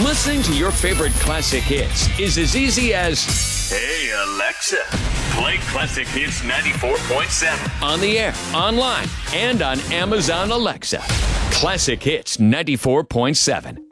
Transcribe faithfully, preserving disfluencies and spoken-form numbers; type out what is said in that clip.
Listening to your favorite classic hits is as easy as, "Hey, Alexa, play Classic Hits ninety-four point seven." on the air, online, and on Amazon Alexa. Classic Hits ninety-four point seven.